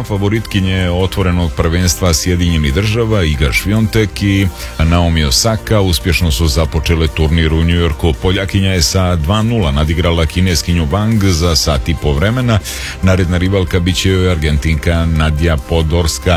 Dva favoritkinje otvorenog prvenstva Sjedinjenih država, Iga Šviontek i Naomi Osaka, uspješno su započele turnir u Njujorku. Poljakinja je sa 2:0 nadigrala kineskinju Wang za sat i po vremena. Naredna rivalka bit će joj Argentinka Nadja Podorska,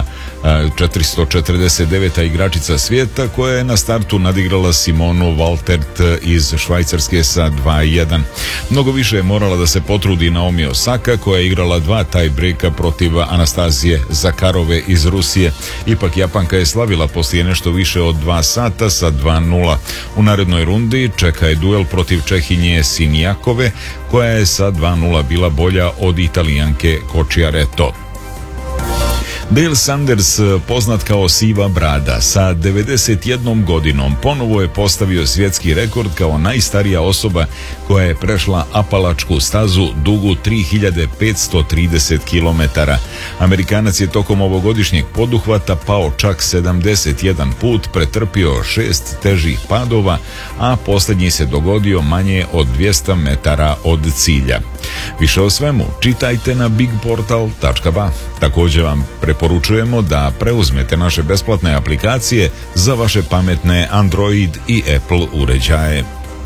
449. igračica svijeta, koja je na startu nadigrala Simonu Waltert iz Švajcarske sa 2:1. Mnogo više je morala da se potrudi Naomi Osaka, koja je igrala 2 tie-breaka protiv Anastazije Zakarove iz Rusije. Ipak Japanka je slavila poslije nešto više od 2 sata sa 2:0. U narednoj rundi čeka je duel protiv Čehinje Sinijakove, koja je sa 2:0 bila bolja od Italijanke Cocciaretto. Dale Sanders, poznat kao Siva brada, sa 91 godinom ponovo je postavio svjetski rekord kao najstarija osoba koja je prešla Apalačku stazu dugu 3530 km. Amerikanac je tokom ovogodišnjeg poduhvata pao čak 71 put, pretrpio 6 težih padova, a posljednji se dogodio manje od 200 metara od cilja. Više o svemu čitajte na bigportal.ba. Također vam preporučujemo da preuzmete naše besplatne aplikacije za vaše pametne Android i Apple uređaje.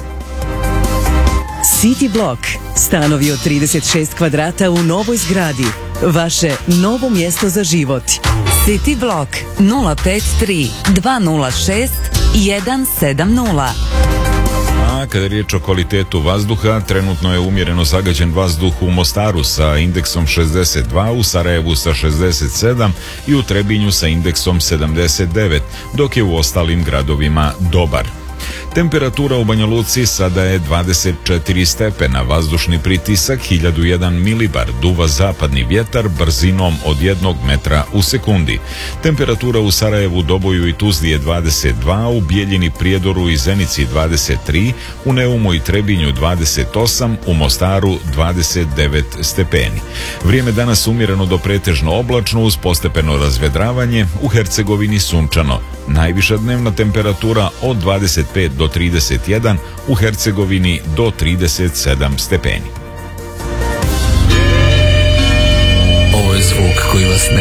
City Block. Stanovi od 36 kvadrata u novoj zgradi. Vaše novo mjesto za život. City Block 053 206 170. A kada je riječ o kvalitetu vazduha, trenutno je umjereno zagađen vazduh u Mostaru sa indeksom 62, u Sarajevu sa 67 i u Trebinju sa indeksom 79, dok je u ostalim gradovima dobar. Temperatura u Banja Luci sada je 24 stepena, vazdušni pritisak 1001 milibar, duva zapadni vjetar brzinom od 1 metra u sekundi. Temperatura u Sarajevu, Doboju i Tuzli je 22, u Bijeljini, Prijedoru i Zenici 23, u Neumu i Trebinju 28, u Mostaru 29 stepeni. Vrijeme danas umjereno do pretežno oblačno uz postepeno razvedravanje, u Hercegovini sunčano. Najviša dnevna temperatura od 25 do 31, u Hercegovini do 37 stepeni. Ovo je zvuk koji vas ne